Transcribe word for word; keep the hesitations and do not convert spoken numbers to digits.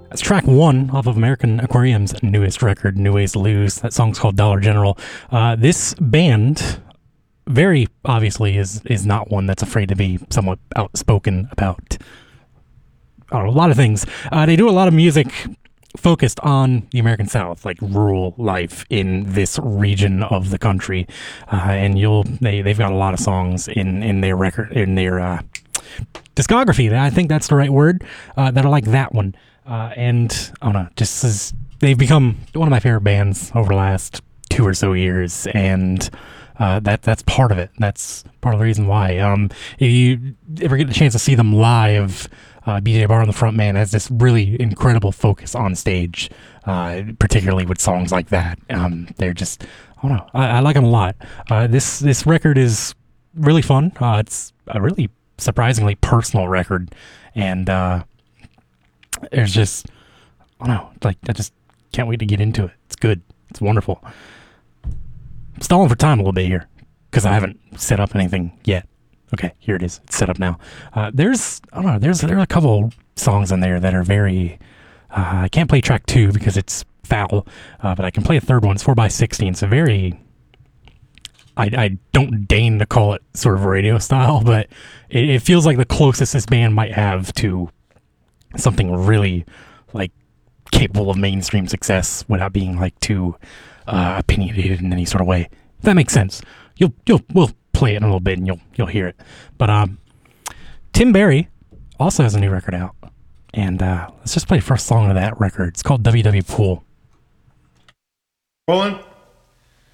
That's track one off of American Aquarium's newest record, New Ways to Lose. That song's called Dollar General. Uh, this band, very obviously, is is not one that's afraid to be somewhat outspoken about I don't know, a lot of things. Uh, they do a lot of music focused on the American South, like rural life in this region of the country. Uh, and you'll they they've got a lot of songs in in their record in their uh, discography. I think that's the right word. Uh, that are like that one. Uh, and I don't know, just as they've become one of my favorite bands over the last two or so years, and uh, that that's part of it. That's part of the reason why. Um, if you ever get the chance to see them live, uh, B J Barr, the front man, has this really incredible focus on stage, uh, particularly with songs like that. Um, they're just, I don't know, I, I like them a lot. Uh, this this record is really fun. Uh, it's a really surprisingly personal record, and uh, there's just, I don't know, like, I just can't wait to get into it. It's good. It's wonderful. I'm stalling for time a little bit here because I haven't set up anything yet. Okay, here it is. It's set up now. Uh, there's, I don't know, there's there are a couple songs in there that are very, uh, I can't play track two because it's foul, uh, but I can play a third one. It's four by sixteen. It's a very, I, I don't deign to call it sort of radio style, but it, it feels like the closest this band might have to something really like capable of mainstream success without being like too uh, opinionated in any sort of way. If that makes sense. You'll you'll we'll play it in a little bit and you'll you'll hear it. But um, Tim Barry also has a new record out, and uh, let's just play the first song of that record. It's called W W Pool. Rolling.